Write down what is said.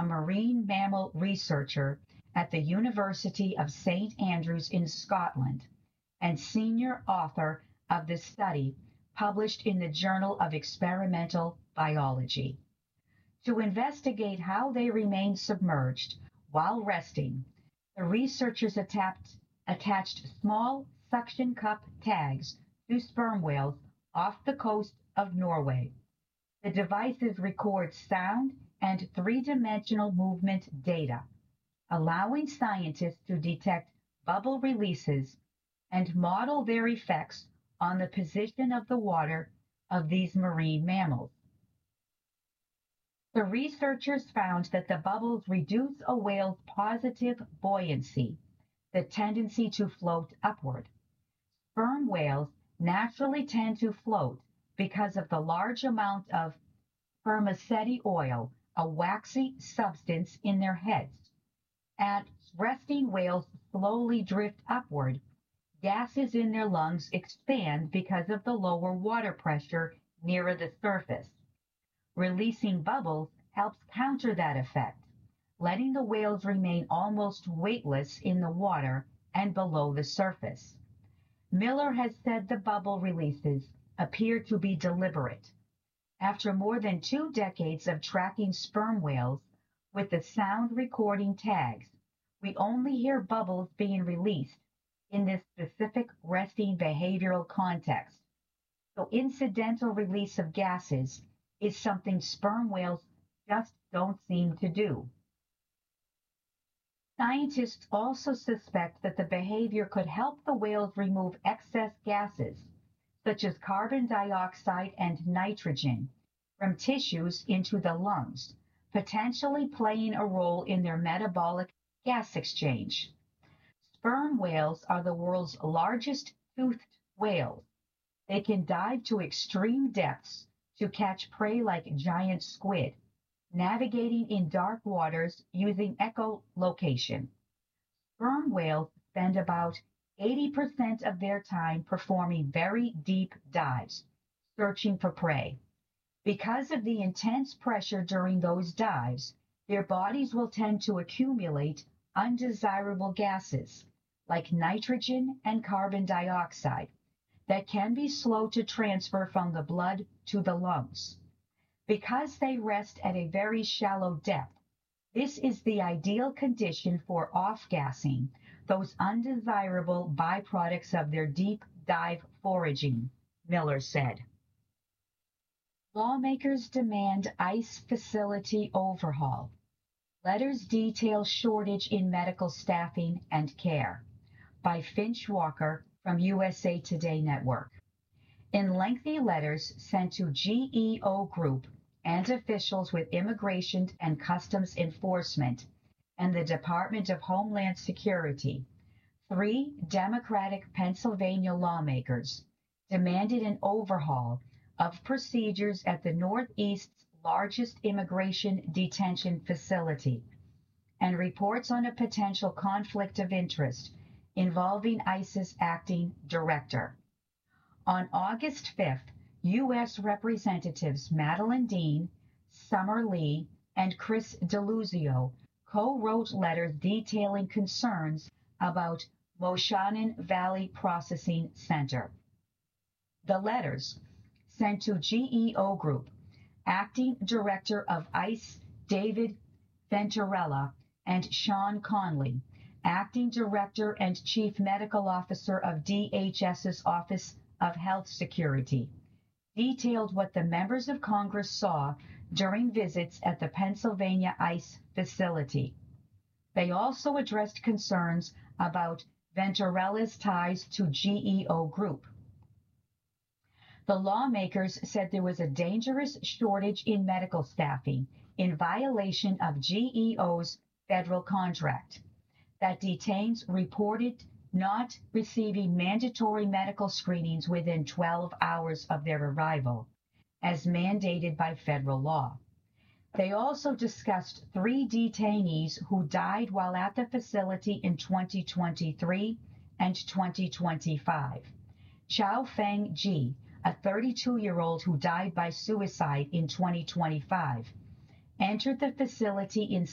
marine mammal researcher at the University of St. Andrews in Scotland and senior author of the study published in the Journal of Experimental Biology. To investigate how they remain submerged while resting, the researchers attached small suction cup tags to sperm whales off the coast of Norway. The devices record sound and three-dimensional movement data, allowing scientists to detect bubble releases and model their effects on the position of the water of these marine mammals. The researchers found that the bubbles reduce a whale's positive buoyancy, the tendency to float upward. Sperm whales naturally tend to float because of the large amount of spermaceti oil, a waxy substance in their heads. As resting whales slowly drift upward, gases in their lungs expand because of the lower water pressure nearer the surface. Releasing bubbles helps counter that effect, letting the whales remain almost weightless in the water and below the surface. Miller has said the bubble releases appear to be deliberate. After more than 2 decades of tracking sperm whales with the sound recording tags, we only hear bubbles being released in this specific resting behavioral context. So incidental release of gases is something sperm whales just don't seem to do. Scientists also suspect that the behavior could help the whales remove excess gases, such as carbon dioxide and nitrogen, from tissues into the lungs, potentially playing a role in their metabolic gas exchange. Sperm whales are the world's largest toothed whales. They can dive to extreme depths to catch prey like giant squid, navigating in dark waters using echolocation. Sperm whales spend about 80% of their time performing very deep dives, searching for prey. Because of the intense pressure during those dives, their bodies will tend to accumulate undesirable gases, like nitrogen and carbon dioxide, that can be slow to transfer from the blood to the lungs. Because they rest at a very shallow depth, this is the ideal condition for off-gassing those undesirable byproducts of their deep dive foraging, Miller said. Lawmakers demand ICE facility overhaul. Letters detail shortage in medical staffing and care, by Finch Walker from USA Today Network. In lengthy letters sent to GEO Group and officials with Immigration and Customs Enforcement and the Department of Homeland Security, 3 Democratic Pennsylvania lawmakers demanded an overhaul of procedures at the Northeast's largest immigration detention facility and reports on a potential conflict of interest involving ICE's acting director. On August 5th, U.S. Representatives Madeleine Dean, Summer Lee, and Chris Deluzio co-wrote letters detailing concerns about Moshannon Valley Processing Center. The letters, sent to GEO Group, Acting Director of ICE David Venturella, and Sean Conley, Acting Director and Chief Medical Officer of DHS's Office of Health Security, detailed what the members of Congress saw during visits at the Pennsylvania ICE facility. They also addressed concerns about Venturella's ties to GEO Group. The lawmakers said there was a dangerous shortage in medical staffing in violation of GEO's federal contract, that detainees reported not receiving mandatory medical screenings within 12 hours of their arrival, as mandated by federal law. They also discussed 3 detainees who died while at the facility in 2023 and 2025. Chao Feng Ji, a 32-year-old who died by suicide in 2025, entered the facility in